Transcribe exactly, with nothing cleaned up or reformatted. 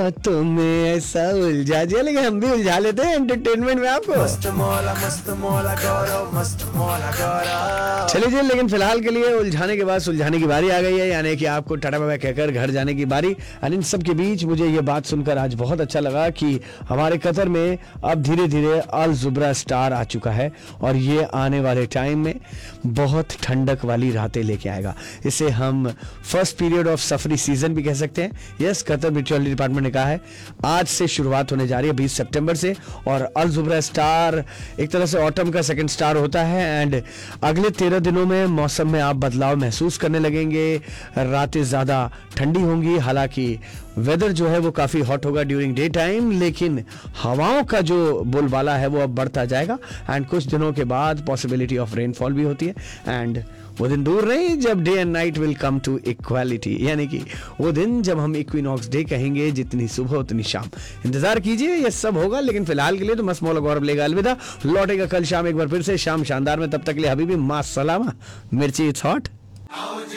बातों में ऐसा उलझा दिया, लेकिन हम भी उलझा लेते हैं एंटरटेनमेंट में आपको। मस्त मौला मस्त मौला गौरव मस्त मौला गौरव। चलिए जी, लेकिन फिलहाल के लिए उलझाने के बाद सुलझाने की बारी आ गई है, यानी कि आपको टाटा बाय बाय कहकर घर जाने की बारी। और इन सब के बीच मुझे ये बात सुनकर आज बहुत अच्छा लगा कि हमारे कतर में अब धीरे धीरे अल जुबरा स्टार आ चुका है और ये आने वाले टाइम में बहुत ठंडक वाली रातें लेके आएगा। इसे हम फर्स्ट पीरियड ऑफ सफरी सीजन भी कह सकते हैं। यस, कतर मेट्रोलॉजी डिपार्टमेंट ने कहा है आज से शुरुआत होने जा रही है बीस सितंबर से, और अल जुबरा स्टार एक तरह से ऑटम का सेकंड स्टार होता है। एंड अगले तेरह दिनों में मौसम में आप बदलाव महसूस करने लगेंगे, रातें ज्यादा ठंडी होंगी, हालांकि वेदर जो है वो काफी हॉट होगा ड्यूरिंग डे टाइम, लेकिन हवाओं का जो बोलबाला है वो अब बढ़ता जाएगा। एंड कुछ दिनों के बाद पॉसिबिलिटी ऑफ रेनफॉल भी होती है। एंड वो दिन दूर नहीं जब day and night will come to equality, यानी कि वो दिन जब हम इक्विनॉक्स डे कहेंगे, जितनी सुबह उतनी शाम। इंतजार कीजिए, ये सब होगा। लेकिन फिलहाल के लिए तो मस्त मौला गौरव लेगा अलविदा, लौटेगा कल शाम एक बार फिर से शाम शानदार में। तब तक के लिए हबीबी मां सलामा, मिर्ची इट्स हॉट।